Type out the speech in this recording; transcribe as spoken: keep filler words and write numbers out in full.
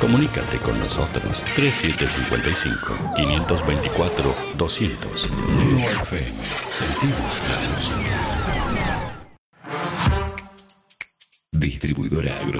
Comunícate con nosotros tres siete cinco cinco, cinco dos cuatro, doscientos. Neo F M. Sentimos la música. Distribuidora Agro.